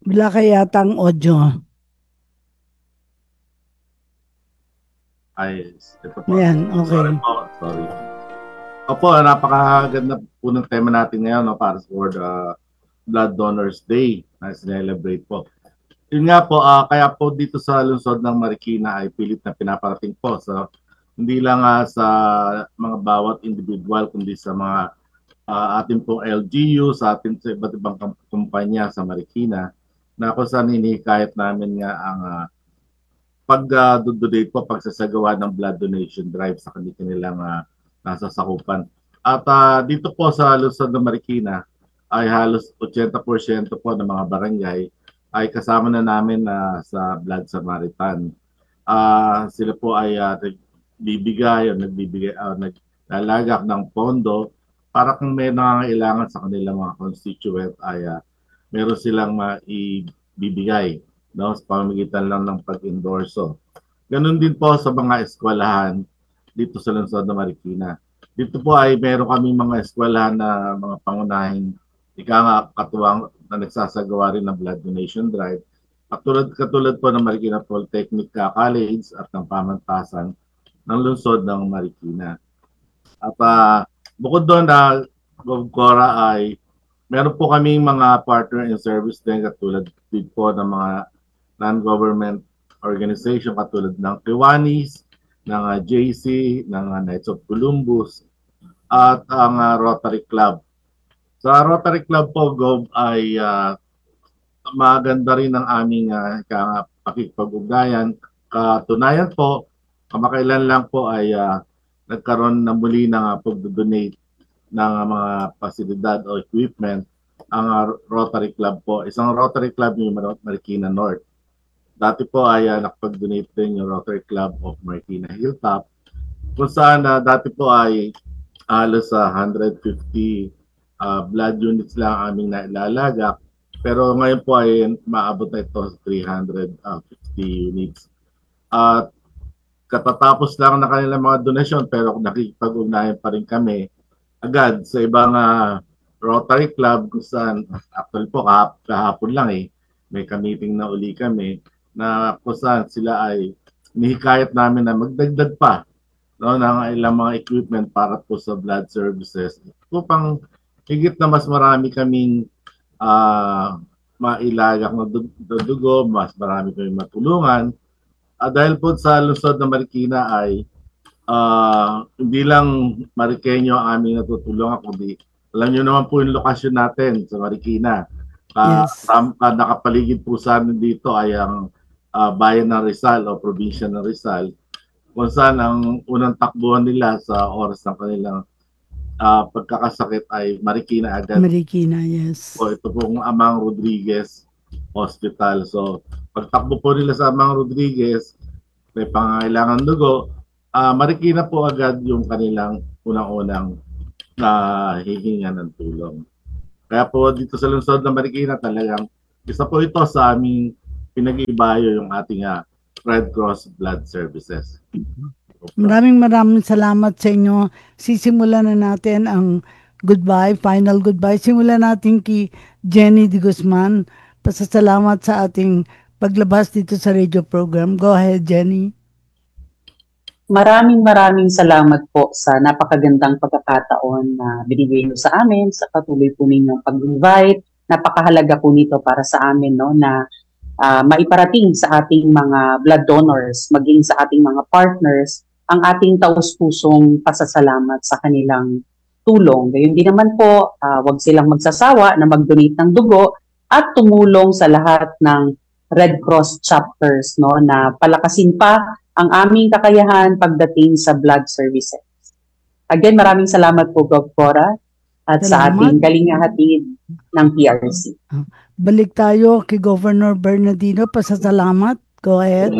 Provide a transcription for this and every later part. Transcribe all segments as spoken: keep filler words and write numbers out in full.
Wala ka yatang audio. Ay, ito po. Ayan, Sorry okay. po, sorry. Opo, napakaganda po ng tema natin ngayon, no, para for the Blood Donors Day na sinelebrate po. Yun nga po, ah, kaya po dito sa lungsod ng Marikina ay pilit na pinaparating po sa hindi lang ah, sa mga bawat individual kundi sa mga ah, ating pong L G U, sa ating sa iba't ibang kam- kumpanya sa Marikina na kung saan hinihikayat namin nga ang ah, pag-donate po, pagsasagawa ng blood donation drive sa kanilang uh, nasa sakupan. At uh, dito po sa Luzon de Marikina ay halos eighty percent po ng mga barangay ay kasama na namin uh, sa Blood Samaritan. Uh, sila po ay uh, nagbibigay o nagbibigay uh, naglalagak ng pondo para kung may nangangailangan sa kanilang mga constituent ay uh, meron silang maibibigay, no, sa pamamagitan lang ng pag-endorso. Ganun din po sa mga eskwelahan dito sa Lungsod ng Marikina. Dito po ay meron kami mga eskwelahan na mga pangunahing ika nga katuwang na nagsasagawa rin ng blood donation drive. At tulad, katulad po ng Marikina Polytechnic College at ng pamantasan ng lungsod ng Marikina. At uh, bukod doon na uh, Cora ay meron po kaming mga partner in service din katulad din po ng mga non-government organization katulad ng Kiwanis, ng uh, J C, ng uh, Knights of Columbus, at ang uh, Rotary Club. Sa Rotary Club po, Gov, ay uh, maganda rin ang aming uh, pakikipag-ugnayan. Katunayan po, kamakailan lang po ay uh, nagkaroon na muli ng uh, pag-donate ng uh, mga pasilidad o equipment ang uh, Rotary Club po. Isang Rotary Club yung Marikina North. Dati po ay uh, nakapag-donate din yung Rotary Club of Marikina Hilltop kung saan uh, dati po ay halos sa uh, one hundred fifty uh, blood units lang aming nailalagak. Pero ngayon po ay maabot na ito sa three hundred fifty units. At uh, katatapos lang na kanilang mga donasyon pero nakikipag-ugnayan pa rin kami agad sa ibang uh, Rotary Club kung saan actually po kahap, kahapon lang eh may ka-meeting na uli kami na kung saan sila ay nihikayat namin na magdagdag pa, no, ng ilang mga equipment para po sa blood services upang higit na mas marami kaming uh, mailagak na dugo, mas marami kaming matulungan. Uh, dahil po sa lungsod ng Marikina ay uh, hindi lang Marikenyo ang aming natutulungan, kundi alam nyo naman po yung lokasyon natin sa Marikina. Uh, Yes. tam, uh, nakapaligid po sa amin dito ay ang uh, bayan ng Rizal o probinsya ng Rizal kung saan ang unang takbuhan nila sa oras ng kanilang uh, pagkakasakit ay Marikina agad. Marikina, yes. O ito pong Amang Rodriguez Hospital. So pagtakbo po nila sa Amang Rodriguez, may pangangailangan dugo, uh, Marikina po agad yung kanilang unang-unang na uh, hihinga ng tulong. Kaya po dito sa lungsod ng Marikina talagang isa po ito sa aming pinag-ibayo yung ating uh, Red Cross Blood Services. Maraming maraming salamat sa inyo. Sisimulan na natin ang goodbye, final goodbye. Simulan natin kay Jenny de Guzman. Pasasalamat sa ating paglabas dito sa radio program. Go ahead, Jenny. Maraming maraming salamat po sa napakagandang pagkakataon na binigay niyo sa amin, sa patuloy po ninyong pag-invite. Napakahalaga po nito para sa amin, no, na uh, maiparating sa ating mga blood donors, maging sa ating mga partners, ang ating taus-pusong pasasalamat sa kanilang tulong. Gayun din naman po, uh, wag silang magsasawa na mag-donate ng dugo at tumulong sa lahat ng Red Cross chapters, no, na palakasin pa ang aming kakayahan pagdating sa blood services. Again, maraming salamat po, Gov Cora, at salamat sa ating kalingahatid ng P R C. Balik tayo kay Governor Bernardino. Pasasalamat. Go ahead.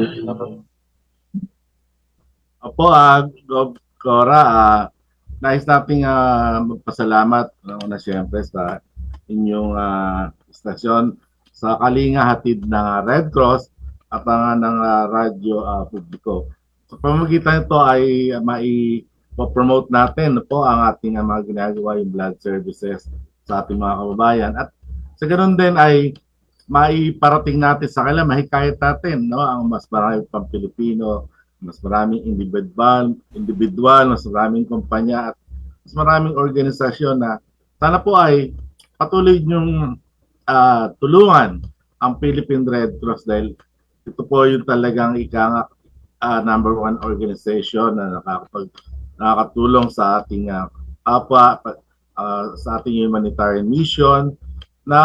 Opo, uh, Gov Cora, uh, nais nating uh, magpasalamat na siyempre sa inyong uh, istasyon sa kalinga hatid ng Red Cross at ang ng uh, radyo uh, publiko. Sa pamamagitan nito ay uh, mai-promote natin po ang ating uh, mga ginagawa yung blood services sa ating mga kababayan. At sa ganoon din ay maiparating natin sa kanila, mahikayat natin, no? Ang mas marami pang Pilipino, mas maraming individual, individual, mas maraming kumpanya at mas maraming organisasyon na sana po ay patuloy niyong ah, tulungan ang Philippine Red Cross dahil ito po yung talagang ika ah, number one organization na nakakapag nakakatulong sa ating ah, kapwa ah, sa ating humanitarian mission na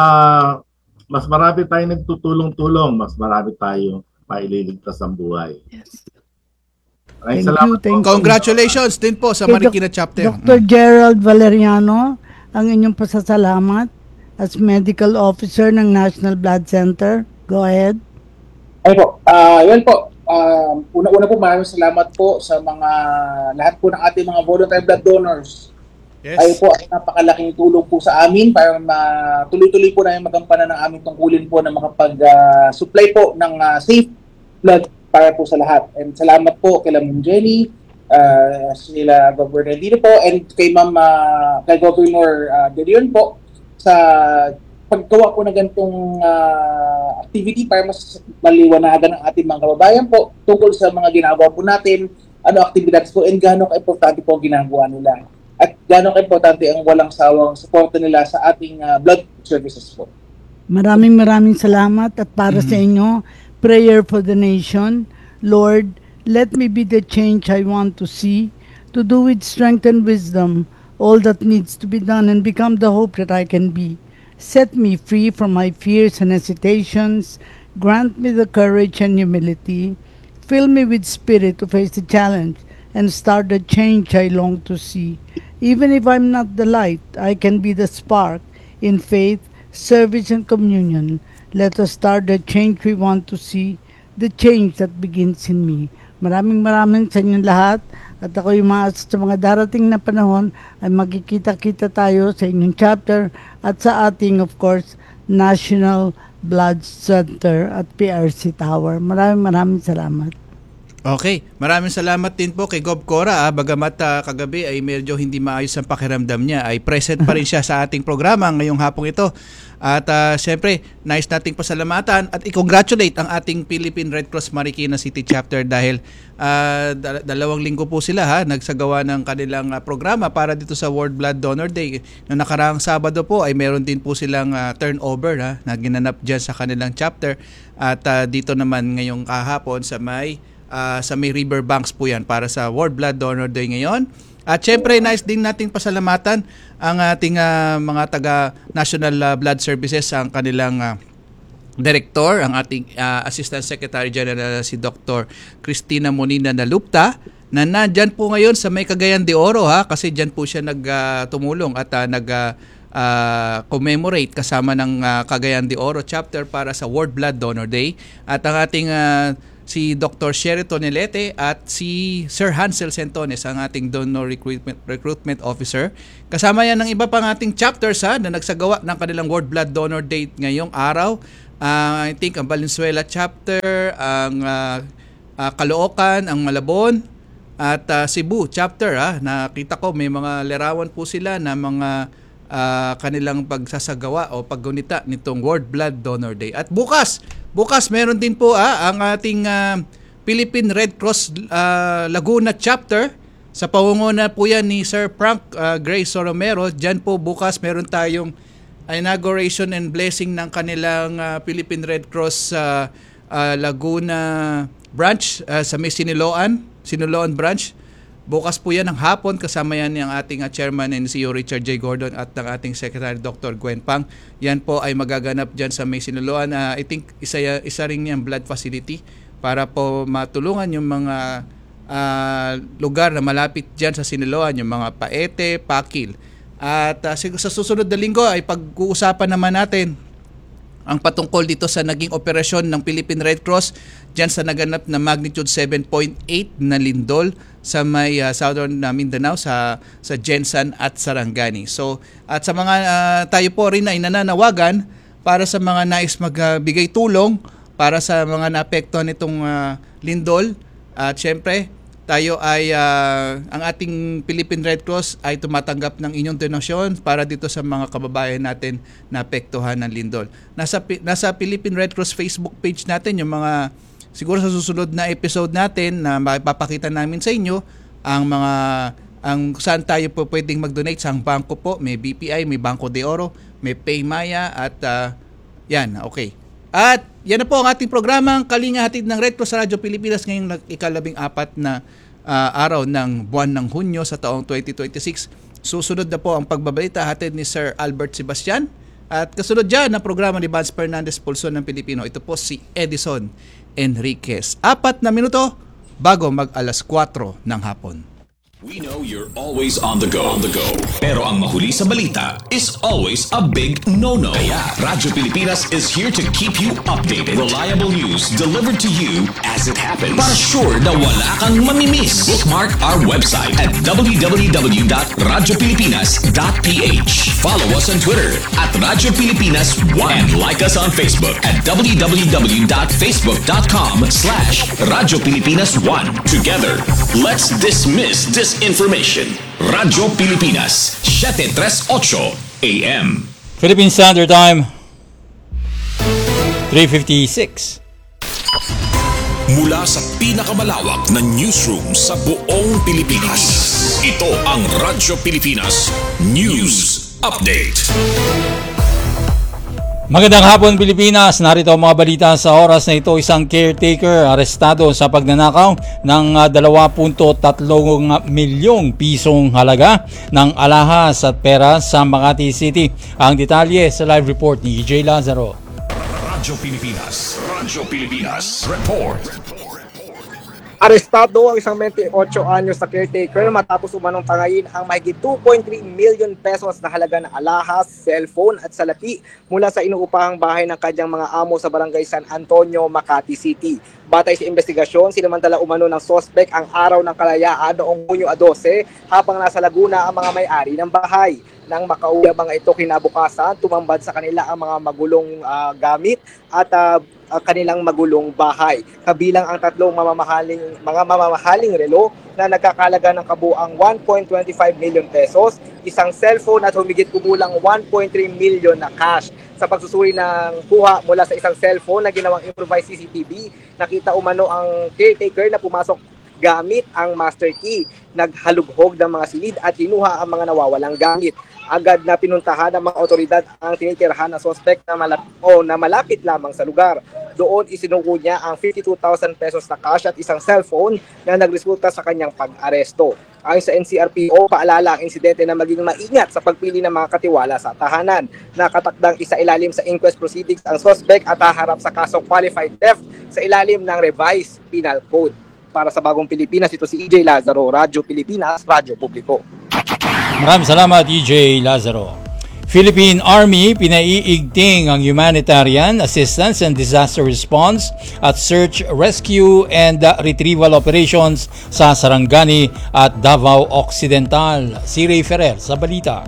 mas marami tayong nagtutulong-tulong, mas marami tayong maililigtas ang buhay. Yes. Maraming Thank salamat you, thank po. you. Congratulations din po sa Kay Doc- Marikina chapter. Doctor Gerald Valeriano, ang inyong pasasalamat as Medical Officer ng National Blood Center. Go ahead. Ay po, ah yan po. Um, una-una po, maraming salamat po sa mga lahat po ng ating mga voluntary blood donors. Yes. Ay po ay napakalaking tulong po sa amin para matuloy-tuloy po namin magampanan ng aming tungkulin po na makapag-supply po ng ah, safe blood para po sa lahat. And salamat po kay Ma'am Jenny, uh, sila Governor Dino po, and kay Ma'am, ah, kay Governor uh, De Leon po sa paggawa po ng ganitong ah, activity para mas maliwanagan ang ating mga kababayan po tungkol sa mga ginagawa po natin, ano activities po, and gaano ka-importante po ang ginagawa nila. At gaano ka-importante ang walang sawang suporta nila sa ating ah, blood services po. Maraming maraming salamat at para sa inyo, prayer for the nation. Lord, let me be the change I want to see, to do with strength and wisdom all that needs to be done and become the hope that I can be. Set me free from my fears and hesitations. Grant me the courage and humility. Fill me with spirit to face the challenge and start the change I long to see. Even if I'm not the light, I can be the spark in faith, service, and communion. Let us start the change we want to see, the change that begins in me. Maraming maraming sa inyong lahat at ako yung maasa sa mga darating na panahon ay magkikita-kita tayo sa inyong chapter at sa ating, of course, National Blood Center at P R C Tower. Maraming maraming salamat. Okay, maraming salamat din po kay Gov Cora. Ah. Bagamat ah, kagabi ay medyo hindi maayos ang pakiramdam niya, ay present pa rin siya sa ating programa ngayong hapong ito. At uh, siyempre, nice nating pasalamatan at i-congratulate ang ating Philippine Red Cross Marikina City Chapter dahil uh, dal- dalawang linggo po sila ha, nagsagawa ng kanilang uh, programa para dito sa World Blood Donor Day. Noong nakaraang Sabado po ay meron din po silang uh, turnover ha, na ginanap dyan sa kanilang chapter. At uh, dito naman ngayong kahapon sa may Uh, sa may riverbanks po yan para sa World Blood Donor Day ngayon. At syempre, nice din nating pasalamatan ang ating uh, mga taga National uh, Blood Services, ang kanilang uh, director, ang ating uh, Assistant Secretary General si Doctor Cristina Monina Nalupta, na nandyan po ngayon sa may Cagayan de Oro ha, kasi dyan po siya nagtumulong uh, at uh, nag uh, uh, commemorate kasama ng uh, Cagayan de Oro chapter para sa World Blood Donor Day. At ang ating uh, si Doctor Sherry Tonelete at si Sir Hansel Centones, ang ating Donor Recruitment, Recruitment Officer. Kasama yan ng iba pang ating chapters ha, na nagsagawa ng kanilang World Blood Donor Day ngayong araw. Uh, I think ang Valenzuela chapter, ang uh, uh, Caloocan, ang Malabon, at uh, Cebu chapter. Ha. Nakita ko may mga larawan po sila na mga uh, kanilang pagsasagawa o paggunita nitong World Blood Donor Day. At bukas, Bukas meron din po ah, ang ating uh, Philippine Red Cross uh, Laguna chapter. Sa pangunguna po yan ni Sir Frank uh, Grace Romero. Diyan po bukas meron tayong inauguration and blessing ng kanilang uh, Philippine Red Cross uh, uh, Laguna branch uh, sa may Siniloan, Siniloan branch. Bukas po yan ng hapon, kasama yan ng ating uh, Chairman and C E O Richard J. Gordon at ng ating Secretary Doctor Gwen Pang. Yan po ay magaganap dyan sa may Siniloan. Uh, I think isa, isa rin yung blood facility para po matulungan yung mga uh, lugar na malapit dyan sa Siniloan, yung mga Paete, Pakil. At uh, sa susunod na linggo ay pag-uusapan naman natin ang patungkol dito sa naging operasyon ng Philippine Red Cross dyan sa naganap na magnitude seven point eight na lindol sa may uh, southern uh, Mindanao sa sa Jensan at Sarangani. So at sa mga uh, tayo po rin ay nananawagan para sa mga nais magbigay uh, tulong para sa mga naapektuhan nitong uh, lindol at syempre tayo ay ah, ang ating Philippine Red Cross ay tumatanggap ng inyong donasyon para dito sa mga kababayan natin na apektuhan ng lindol. Nasa Pi- nasa Philippine Red Cross Facebook page natin yung mga siguro sa susunod na episode natin na mapapakita namin sa inyo ang mga ang saan tayo po pwedeng mag-donate sa bangko po. May B P I, may Bangko de Oro, may Paymaya at ah, yan, okay. At yan na po ang ating programang Kalinga Hatid ng Red Cross sa Radyo Pilipinas ngayong nag- ikalabing apat na ah, araw ng buwan ng Hunyo sa taong twenty twenty-six. Susunod na po ang pagbabalita hatid ni Sir Albert Sebastian. At kasunod dyan ang programa ni Vance Fernandez Pulson ng Pilipino. Ito po si Edison Enriquez. Apat na minuto bago mag alas kwatro ng hapon. We know you're always on the go, on the go. Pero ang mahuli sa balita is always a big no-no. Kaya Radyo Pilipinas is here to keep you updated. Reliable news delivered to you as it happens. Para sure na wala kang mamimiss. Bookmark our website at w w w dot radyo pilipinas dot p h. Follow us on Twitter at Radyo Pilipinas one. And like us on Facebook at w w w dot facebook dot com slash Radyo Pilipinas one. Together, let's dismiss this information. Radyo Pilipinas, seven thirty-eight A M. Philippine Standard Time, three fifty-six. Mula sa pinakamalawak na newsroom sa buong Pilipinas, ito ang Radyo Pilipinas News Update. Magandang hapon Pilipinas, narito ang mga balita sa oras na ito. Isang caretaker arestado sa pagnanakaw ng uh, dalawa punto tatlo milyong pisong halaga ng alahas at pera sa Makati City. Ang detalye sa live report ni E J Lazaro. Radyo Pilipinas, Radyo Pilipinas Report. Arestado ang isang twenty-eight anyos na caretaker matapos umanong tangayin ang mahigit two point three million pesos na halaga ng alahas, cellphone at salapi mula sa inuupahang bahay ng kanyang mga amo sa Barangay San Antonio, Makati City. Batay sa investigasyon, sinamantala umano ng sospek ang araw ng kalayaan noong Hunyo twelve habang nasa Laguna ang mga may-ari ng bahay. Nang makauwi ang mga ito kinabukasan, tumambad sa kanila ang mga magulong uh, gamit at uh, uh, kanilang magulong bahay. Kabilang ang tatlong mamamahaling, mga mamamahaling relo na nagkakalaga ng kabuang one point two five million pesos, isang cellphone at humigit kumulang one point three million na cash. Sa pagsusuri ng kuha mula sa isang cellphone na ginawang improvised C C T V, nakita umano ang caretaker na pumasok gamit ang master key, naghalughog ng mga silid at kinuha ang mga nawawalang gamit. Agad na pinuntahan ng mga otoridad ang tinitirhan na suspect na malapit, o na malapit lamang sa lugar. Doon isinuko niya ang fifty-two thousand pesos na cash at isang cellphone na nagresulta sa kanyang pag-aresto. Ayon sa N C R P O, paalala ang insidente na maging maingat sa pagpili ng mga katiwala sa tahanan. Nakatakdang isa ilalim sa inquest proceedings ang suspect at haharap sa kasong qualified theft sa ilalim ng revised penal code. Para sa Bagong Pilipinas, ito si E J Lazaro, Radyo Pilipinas, Radyo Publiko. Maraming salamat E J Lazaro. Philippine Army pinaiigting ang humanitarian assistance and disaster response at search, rescue and uh, retrieval operations sa Sarangani at Davao Occidental. Si Ray Ferrer sa balita.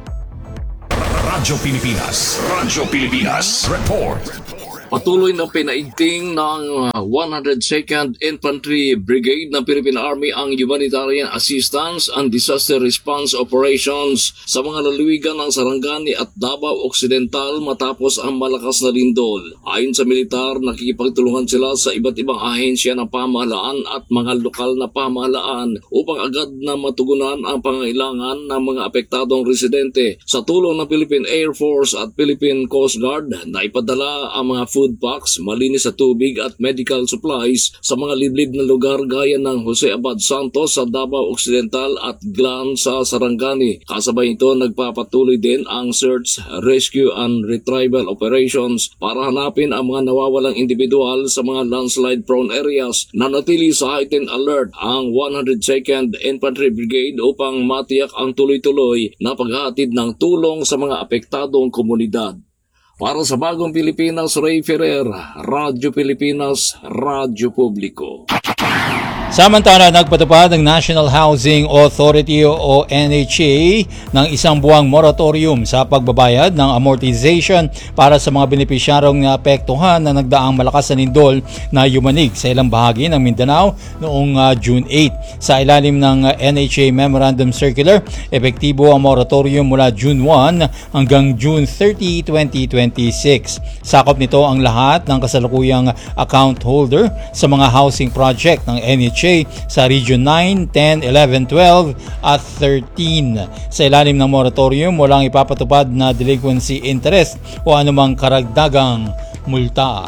Radyo Pilipinas, Radyo Pilipinas Report. Patuloy na pinaigting ng one hundred second Infantry Brigade ng Philippine Army ang humanitarian assistance and disaster response operations sa mga lalawigan ng Sarangani at Davao Occidental matapos ang malakas na lindol. Ayon sa militar, nakikipagtulungan sila sa iba't ibang ahensya ng pamahalaan at mga lokal na pamahalaan upang agad na matugunan ang pangailangan ng mga apektadong residente. Sa tulong ng Philippine Air Force at Philippine Coast Guard, naipadala ang mga food food packs, malinis sa tubig at medical supplies sa mga liblib na lugar gaya ng Jose Abad Santos sa Davao Occidental at Glan sa Sarangani. Kasabay ito, nagpapatuloy din ang search, rescue and retrieval operations para hanapin ang mga nawawalang individual sa mga landslide prone areas. Nanatili sa heightened alert ang one hundred second Infantry Brigade upang matiyak ang tuloy-tuloy na paghatid ng tulong sa mga apektadong komunidad. Para sa Bagong Pilipinas, Ray Ferrer, Radyo Pilipinas, Radyo Publiko. Samantala, nagpatupad ng National Housing Authority o N H A ng isang buwang moratorium sa pagbabayad ng amortization para sa mga benepisyarong naapektuhan na nagdaang malakas na lindol na yumanig sa ilang bahagi ng Mindanao noong uh, June eighth. Sa ilalim ng uh, N H A Memorandum Circular, epektibo ang moratorium mula June first hanggang June thirtieth, twenty twenty-six. Sakop nito ang lahat ng kasalukuyang account holder sa mga housing project ng N H A sa Region nine, ten, eleven, twelve at thirteen. Sa ilalim ng moratorium, walang ipapatupad na delinquency interest o anumang karagdagang multa.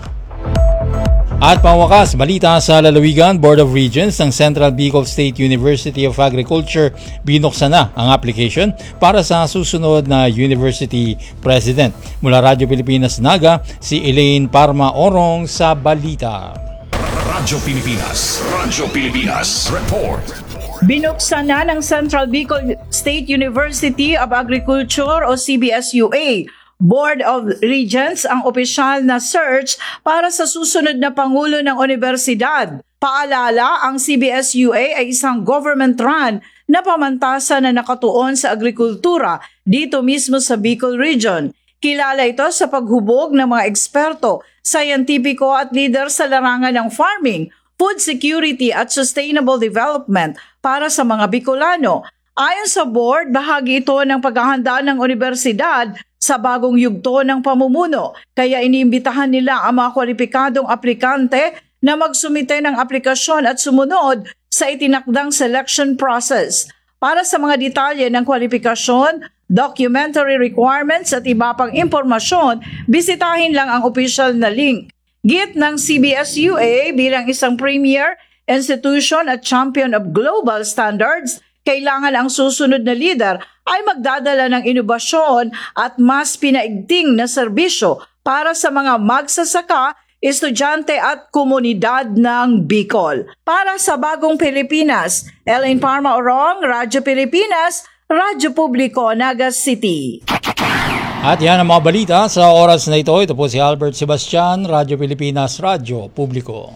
At pangwakas, balita sa lalawigan, Board of Regents ng Central Bicol State University of Agriculture binuksan na ang application para sa susunod na University President. Mula Radyo Pilipinas Naga, si Elaine Parma Orong sa balita. Radyo Pilipinas. Radyo Pilipinas. Report. Binuksan na ng Central Bicol State University of Agriculture o C B S U A Board of Regents ang opisyal na search para sa susunod na Pangulo ng Universidad. Paalala, ang C B S U A ay isang government-run na pamantasan na nakatuon sa agrikultura dito mismo sa Bicol Region. Kilala ito sa paghubog ng mga eksperto, sayantipiko at leader sa larangan ng farming, food security at sustainable development para sa mga Bicolano. Ayon sa board, bahagi ito ng paghahanda ng universidad sa bagong yugto ng pamumuno, kaya iniimbitahan nila ang mga kwalipikadong aplikante na magsumite ng aplikasyon at sumunod sa itinakdang selection process. Para sa mga detalye ng kwalifikasyon, documentary requirements at iba pang impormasyon, bisitahin lang ang official na link. Git ng C B S U A bilang isang premier institution at champion of global standards, kailangan ang susunod na leader ay magdadala ng inobasyon at mas pinaigting na serbisyo para sa mga magsasaka, estudyante at komunidad ng Bicol. Para sa Bagong Pilipinas, Elaine Parma Orong, Radyo Pilipinas, Radyo Publiko, Naga City. At yan ang mga balita sa oras na ito. Ito po si Albert Sebastian, Radyo Pilipinas, Radyo Publiko.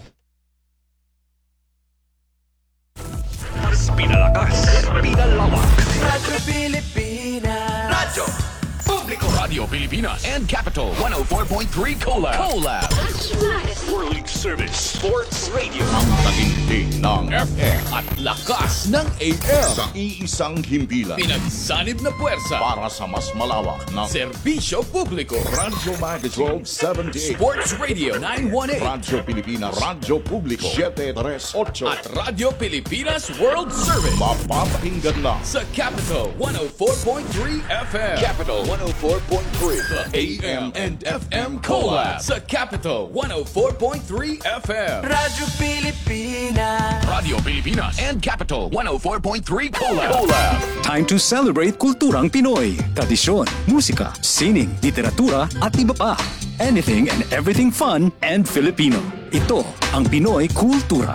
Pinalakas, pinalawak. Radyo Pilipinas. Radyo Publiko. Radio Pilipinas and Capital one oh four point three Collab. Collab. World Service Sports Radio. Ang taginting ng F M at lakas ng A M. Sa iisang himpilan. Pinagsanib na puwersa para sa mas malawak na serbisyo publiko. Radyo Magazine twelve seventy-eight. Sports Radio nine eighteen. Radyo Pilipinas. Radyo Publiko seven thirty-eight. At Radyo Pilipinas World Service. Mapapakinggan na sa Capital one oh four point three F M. Capital one oh four point three. The A M and F M Collab sa Capital one oh four point three F M. Radyo Pilipinas. Radio Pilipinas and Capital one oh four point three Collab. Collab. Time to celebrate kulturang Pinoy. Tradisyon, musika, sining, literatura at iba pa. Anything and everything fun and Filipino. Ito ang Pinoy Kultura.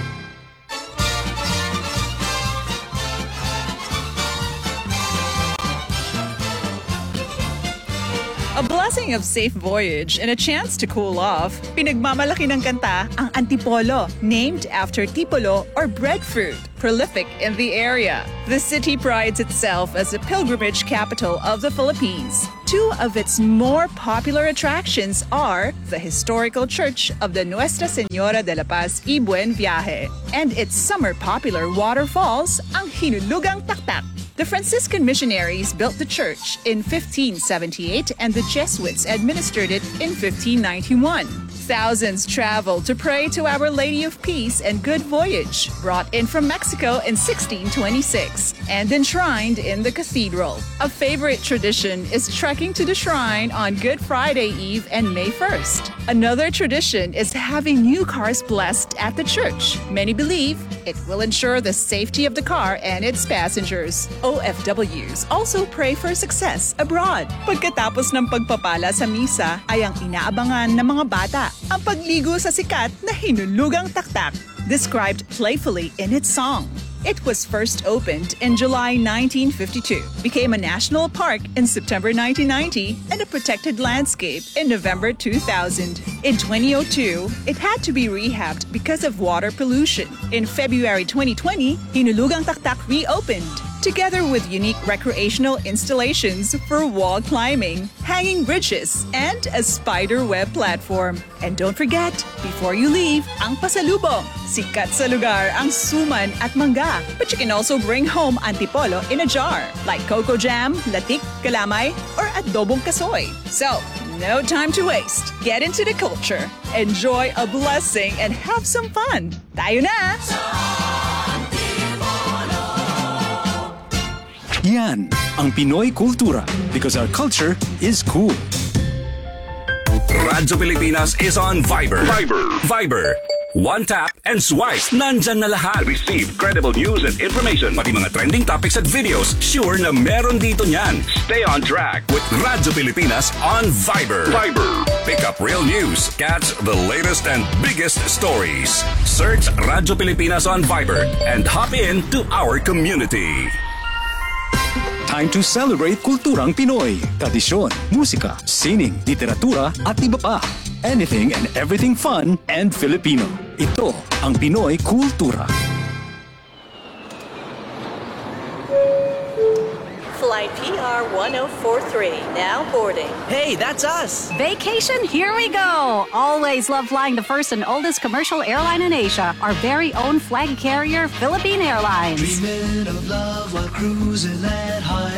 A blessing of safe voyage and a chance to cool off, pinagmamalaki ng kanta ang Antipolo, named after tipolo or breadfruit, prolific in the area. The city prides itself as the pilgrimage capital of the Philippines. Two of its more popular attractions are the historical church of the Nuestra Señora de la Paz y Buen Viaje and its summer popular waterfalls, ang Hinulugang Taktak. The Franciscan missionaries built the church in fifteen seventy-eight and the Jesuits administered it in fifteen ninety-one. Thousands traveled to pray to Our Lady of Peace and Good Voyage, brought in from Mexico in sixteen twenty-six and enshrined in the cathedral. A favorite tradition is trekking to the shrine on Good Friday Eve and May first. Another tradition is having new cars blessed at the church. Many believe it will ensure the safety of the car and its passengers. O F Ws also pray for success abroad. Pagkatapos ng pagpapala sa misa ay ang inaabangan ng mga bata, ang pagligo sa sikat na Hinulugang Taktak. described playfully in its song. It was first opened in July nineteen fifty-two, became a national park in September nineteen ninety, and a protected landscape in November two thousand. In twenty oh two, it had to be rehabbed because of water pollution. In February twenty twenty, Hinulugang Taktak reopened, together with unique recreational installations for wall climbing, hanging bridges, and a spider web platform. And don't forget, before you leave, ang pasalubong. Sikat sa lugar ang suman at mangga. But you can also bring home antipolo in a jar, like cocoa jam, latik, kalamay, or adobong kasoy. So, no time to waste. Get into the culture, enjoy a blessing, and have some fun. Tayo na! Yan ang Pinoy Kultura because our culture is cool. Radyo Pilipinas is on Viber. Viber. Viber. One tap and swipe. Nandyan na lahat. Receive credible news and information. Pati mga trending topics at videos. Sure na meron dito niyan. Stay on track with Radyo Pilipinas on Viber. Viber. Pick up real news. Catch the latest and biggest stories. Search Radyo Pilipinas on Viber and hop in to our community. Time to celebrate kulturang Pinoy. Tradisyon, musika, sining, literatura at iba pa. Anything and everything fun and Filipino. Ito ang Pinoy Kultura. Flight P R one oh four three, now boarding. Hey, that's us! Vacation, here we go! Always love flying the first and oldest commercial airline in Asia, our very own flag carrier, Philippine Airlines. Dreaming of love while cruising at high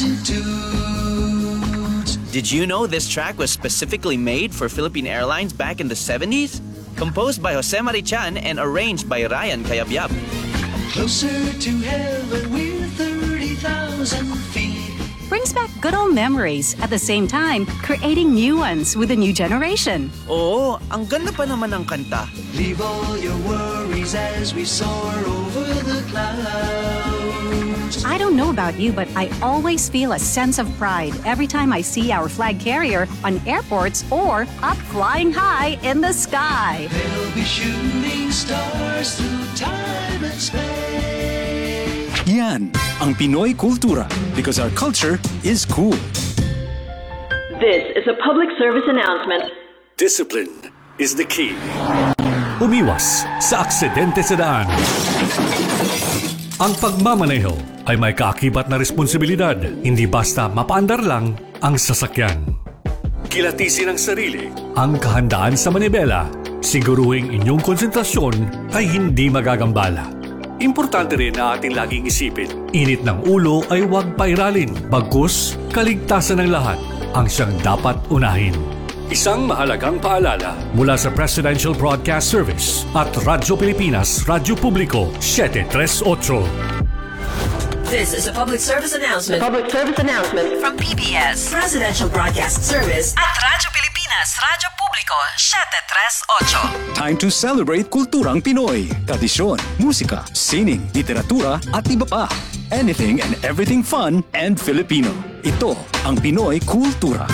altitudes. Did you know this track was specifically made for Philippine Airlines back in the seventies? Composed by Jose Marichan and arranged by Ryan Cayabyab. Closer to heaven, we're thirty thousand feet. Brings back good old memories, at the same time, creating new ones with a new generation. Oo, ang ganda pa naman ng kanta. Leave all your worries as we soar over the clouds. I don't know about you, but I always feel a sense of pride every time I see our flag carrier on airports or up flying high in the sky. They'll be shooting stars through time and space. Yan ang Pinoy Kultura because our culture is cool. This is a public service announcement. Discipline is the key. Umiwas sa aksidente sa daan. Ang pagmamaneho ay may kaakibat na responsibilidad, hindi basta mapaandar lang ang sasakyan. Kilatisin ang sarili. Ang kahandaan sa manibela, siguruhing inyong konsentrasyon ay hindi magagambala. Importante rin na ating laging isipin, init ng ulo ay huwag pairalin, bagkus kaligtasan ng lahat ang siyang dapat unahin. Isang mahalagang paalala mula sa Presidential Broadcast Service at Radyo Pilipinas, Radyo Publiko, seven three eight. This is a public service announcement. A public service announcement From P B S, Presidential Broadcast Service at Radyo Pilipinas, Radyo Publiko, seven three eight. Time to celebrate kulturang Pinoy. Tradisyon, musika, sining, literatura at iba pa. Anything and everything fun and Filipino. Ito ang Pinoy Kultura.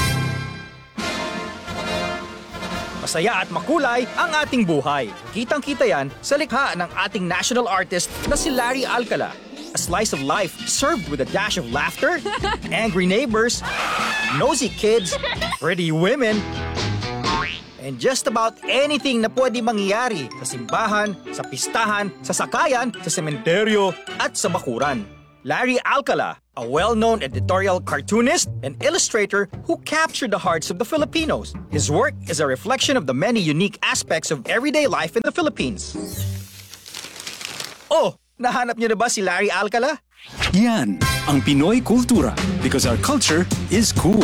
Masaya at makulay ang ating buhay. Kitang-kita yan sa likha ng ating national artist na si Larry Alcala. A slice of life served with a dash of laughter, angry neighbors, nosy kids, pretty women, and just about anything na pwede mangyari sa simbahan, sa pistahan, sa sakayan, sa sementeryo, at sa bakuran. Larry Alcala, a well-known editorial cartoonist and illustrator who captured the hearts of the Filipinos. His work is a reflection of the many unique aspects of everyday life in the Philippines. Oh, nahanap niyo na ba si Larry Alcala? Yan ang Pinoy Kultura because our culture is cool.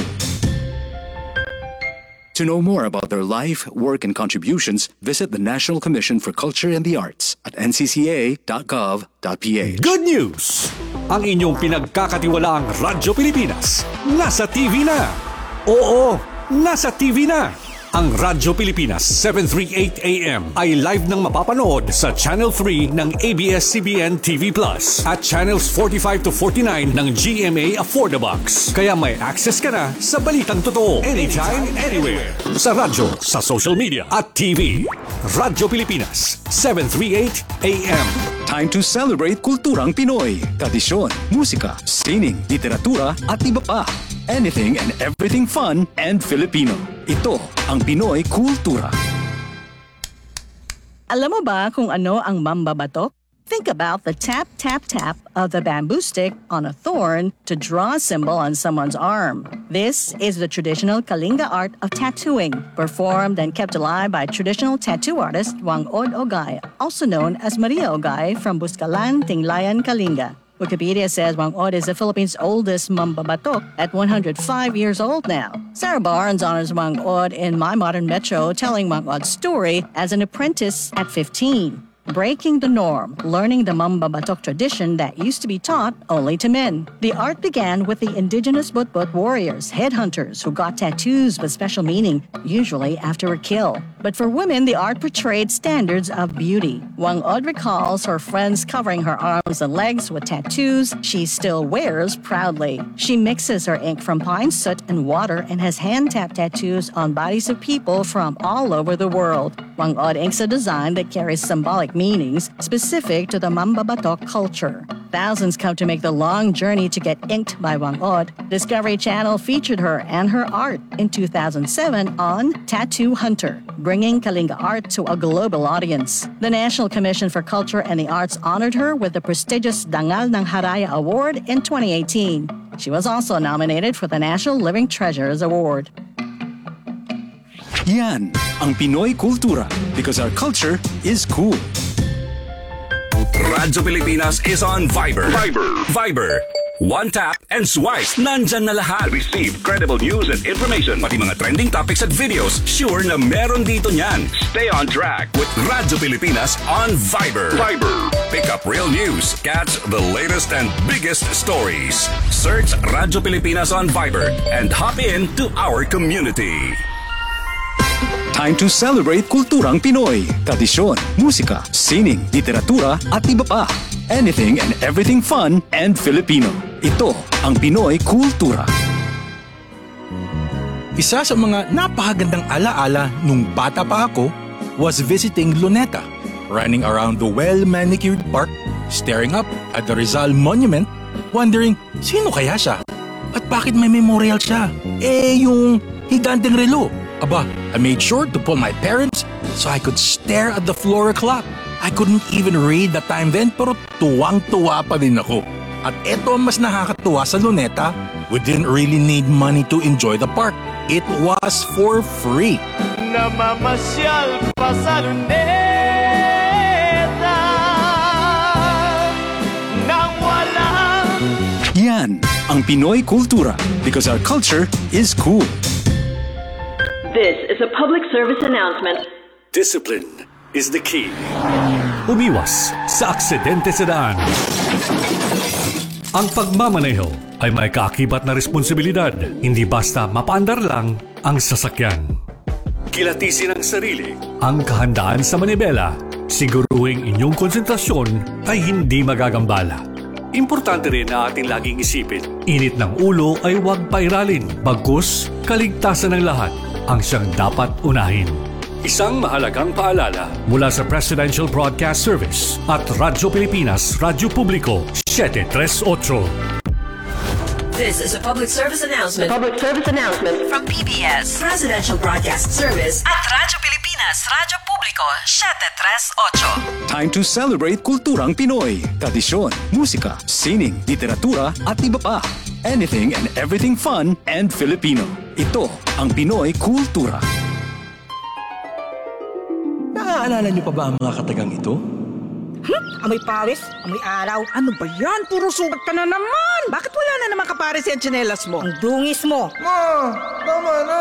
To know more about their life, work, and contributions, visit the National Commission for Culture and the Arts at n c c a dot gov dot p h. Good news! Ang inyong pinagkakatiwalaang Radyo Pilipinas nasa T V na. Oo, nasa T V na. Ang Radyo Pilipinas seven thirty-eight A M ay live nang mapapanood sa Channel three ng A B S C B N T V Plus at Channels forty-five to forty-nine ng G M A Affordabox. Kaya may access ka na sa balitang totoo anytime, anywhere. Sa radyo, sa social media at T V. Radyo Pilipinas, seven thirty-eight A M. Time to celebrate kulturang Pinoy. Tradisyon, musika, sining, literatura at iba pa. Anything and everything fun and Filipino. Ito ang Pinoy Kultura. Alam mo ba kung ano ang mambabatok? Think about the tap, tap, tap of the bamboo stick on a thorn to draw a symbol on someone's arm. This is the traditional Kalinga art of tattooing, performed and kept alive by traditional tattoo artist Wangod Ogay, also known as Maria Ogay from Buscalan, Tinglayan, Kalinga. Wikipedia says Wangod is the Philippines' oldest mambabatok at one hundred five years old now. Sarah Barnes honors Wangod in My Modern Metro, telling Wangod's story as an apprentice at fifteen. Breaking the norm, learning the mambabatok tradition that used to be taught only to men. The art began with the indigenous Butbut warriors, headhunters, who got tattoos with special meaning, usually after a kill. But for women, the art portrayed standards of beauty. Wangod recalls her friends covering her arms and legs with tattoos she still wears proudly. She mixes her ink from pine soot and water and has hand-tapped tattoos on bodies of people from all over the world. Wangod inks a design that carries symbolic meanings specific to the mambabatok culture. Thousands come to make the long journey to get inked by Wangod. Discovery Channel featured her and her art in two thousand seven on Tattoo Hunter, bringing Kalinga art to a global audience. The National Commission for Culture and the Arts honored her with the prestigious Dangal ng Haraya Award in twenty eighteen. She was also nominated for the National Living Treasures Award. Yan ang Pinoy Kultura because our culture is cool. Radyo Pilipinas is on Viber. Viber. Viber. One tap and swipe. Nandyan na lahat. Receive credible news and information. Pati mga trending topics at videos. Sure na meron dito niyan. Stay on track with Radyo Pilipinas on Viber. Viber. Pick up real news. Catch the latest and biggest stories. Search Radyo Pilipinas on Viber and hop in to our community. Time to celebrate kulturang Pinoy. Tradisyon, musika, sining, literatura at iba pa. Anything and everything fun and Filipino. Ito ang Pinoy Kultura. Isa sa mga napakagandang alaala nung bata pa ako was visiting Luneta, running around the well-manicured park, staring up at the Rizal Monument, wondering sino kaya siya? At bakit may memorial siya? Eh, yung higanteng relo. Aba, I made sure to pull my parents so I could stare at the floor clock. I couldn't even read the time then pero tuwang-tuwa pa din ako. At eto ang mas nakakatuwa sa Luneta, we didn't really need money to enjoy the park. It was for free. Namamasyal pa sa Luneta nang walang... Yan ang Pinoy Kultura because our culture is cool. This is a public service announcement. Discipline is the key. Umiwas sa aksidente sa daan. Ang pagmamaneho ay may kaakibat na responsibilidad. Hindi basta mapaandar lang ang sasakyan. Kilatisin ang sarili, ang kahandaan sa manibela. Siguruhing inyong konsentrasyon ay hindi magagambala. Importante rin na ating laging isipin, init ng ulo ay huwag pairalin. Bagkus, kaligtasan ng lahat ang siyang dapat unahin. Isang mahalagang paalala mula sa Presidential Broadcast Service at Radyo Pilipinas, Radyo Publiko, seven thirty-eight. This is a public service announcement. Public service announcement from P B S, Presidential Broadcast Service at Radyo Pilipinas, Radyo Publiko, seven thirty-eight. Time to celebrate kulturang Pinoy. Tradisyon, musika, sining, literatura at iba pa. Anything and everything fun and Filipino. Ito ang Pinoy Kultura. Naaalala niyo pa ba ang mga katagang ito? Hmm? Amoy pawis? Amoy araw? Ano ba yan? Puro sugat ka na naman! Bakit wala na naman kapares yung tsinelas mo? Ang dungis mo! Ma! Tama na!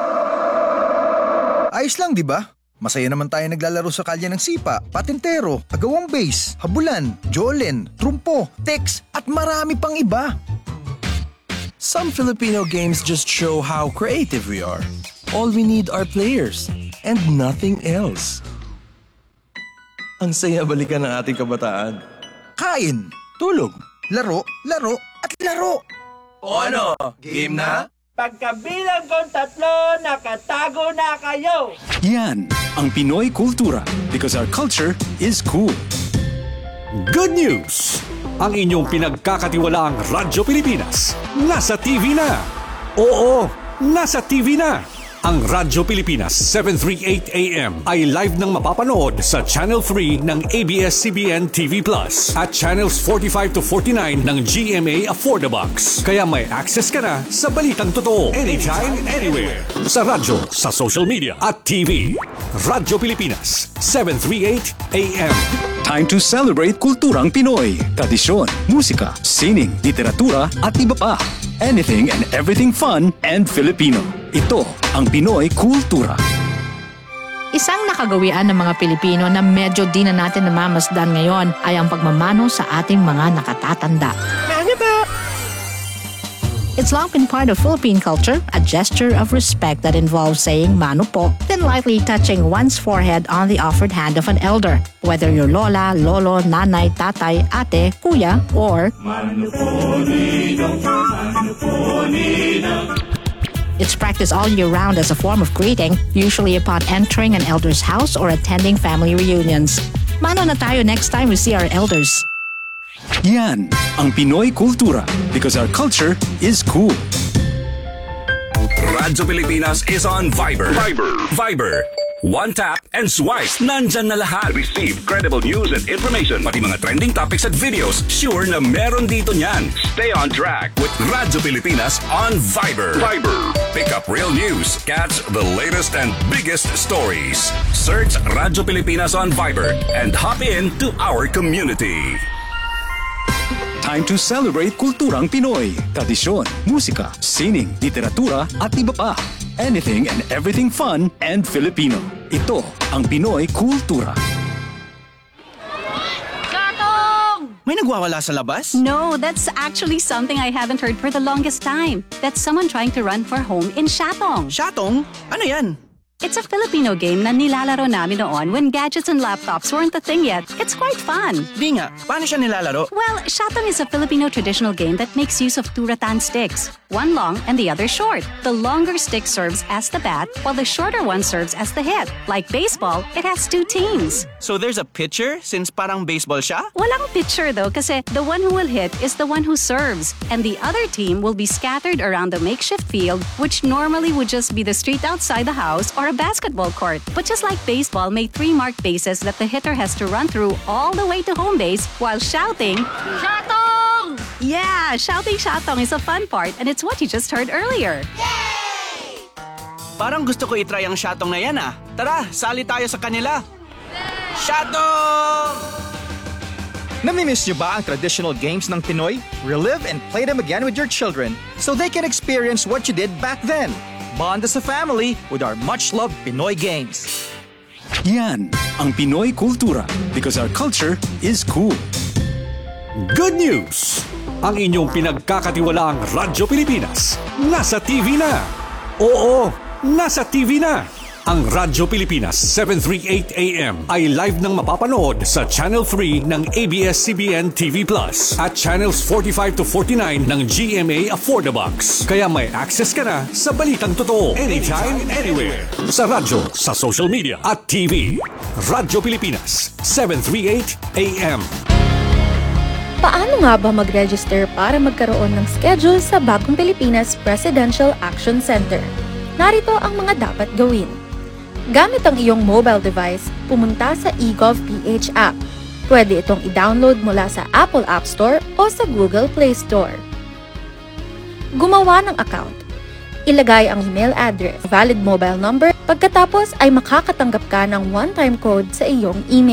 Ayos lang, di ba? Masaya naman tayo naglalaro sa kalye ng sipa, patintero, agawang base, habulan, jolen, trumpo, text, at marami pang iba. Some Filipino games just show how creative we are. All we need are players and nothing else. Ang saya balikan ng ating kabataan. Kain, tulog, laro, laro, at laro. O ano? Game na? Pagkabilang kong tatlo, nakatago na kayo. tayo! Yan ang Pinoy kultura because our culture is cool. Good news! Ang inyong pinagkakatiwalaang Radyo Pilipinas nasa T V na. Oo, nasa T V na. Ang Radyo Pilipinas seven thirty-eight A M ay live nang mapapanood sa Channel three ng A B S C B N T V Plus at Channels forty-five to forty-nine ng G M A Affordabox. Kaya may access ka na sa balitang totoo anytime, anywhere. Sa radyo, sa social media at T V. Radyo Pilipinas seven thirty-eight A M. Time to celebrate kulturang Pinoy. Tradisyon, musika, sining, literatura at iba pa. Anything and everything fun and Filipino. Ito ang Pinoy kultura. Isang nakagawian ng mga Pilipino na medyo di na natin namamasdan ngayon ay ang pagmamano sa ating mga nakatatanda. Ano ba? It's long been part of Philippine culture, a gesture of respect that involves saying mano po, then lightly touching one's forehead on the offered hand of an elder, whether your lola, lolo, nanay, tatay, ate, kuya, or mano po ninong, mano po ninong. It's practiced all year round as a form of greeting, usually upon entering an elder's house or attending family reunions. Mano na tayo next time we see our elders. Yan ang Pinoy kultura because our culture is cool. Radyo Pilipinas is on Viber. Viber. Viber. One tap and swipe. Nandyan na lahat. Receive credible news and information. Pati mga trending topics at videos. Sure na meron dito niyan. Stay on track with Radyo Pilipinas on Viber. Viber. Pick up real news. Catch the latest and biggest stories. Search Radyo Pilipinas on Viber and hop in to our community. Time to celebrate kulturang Pinoy. Tradisyon, musika, sining, literatura at iba pa. Anything and everything fun and Filipino. Ito ang Pinoy kultura. May nagwawala sa labas? No, that's actually something I haven't heard for the longest time. That's someone trying to run for home in Shatong. Shatong? Ano yan? It's a Filipino game na nilalaro namin noon when gadgets and laptops weren't a thing yet. It's quite fun. Di nga, paano siya nilalaro? Well, Shatong is a Filipino traditional game that makes use of two rattan sticks. One long and the other short. The longer stick serves as the bat, while the shorter one serves as the hit. Like baseball, it has two teams. So there's a pitcher since parang baseball siya? Walang pitcher though kasi the one who will hit is the one who serves. And the other team will be scattered around the makeshift field, which normally would just be the street outside the house or a basketball court. But just like baseball made three marked bases that the hitter has to run through all the way to home base while shouting, Shatong! Yeah, shouting Shatong is a fun part and it's what you just heard earlier. Yay! Parang gusto ko itry ang Shatong na yan ah. Tara, sali tayo sa kanila. Shatong! Namimiss niyo ba ang traditional games ng Pinoy? Relive and play them again with your children so they can experience what you did back then. Bond as a family with our much-loved Pinoy games. Yan ang Pinoy kultura because our culture is cool. Good news! Ang inyong pinagkakatiwalaang Radyo Pilipinas nasa T V na. Oo, nasa T V na. Ang Radyo Pilipinas seven thirty-eight A M ay live nang mapapanood sa Channel three ng A B S C B N T V Plus at Channels forty-five to forty-nine ng G M A Affordabox. Kaya may access ka na sa balitang totoo anytime, anywhere. Sa radyo, sa social media at T V. Radyo Pilipinas seven thirty-eight A M. Paano nga ba mag-register para magkaroon ng schedule sa Bagong Pilipinas Presidential Action Center? Narito ang mga dapat gawin. Gamit ang iyong mobile device, pumunta sa eGovPH app. Pwede itong i-download mula sa Apple App Store o sa Google Play Store. Gumawa ng account. Ilagay ang email address, valid mobile number, pagkatapos ay makakatanggap ka ng one-time code sa iyong email.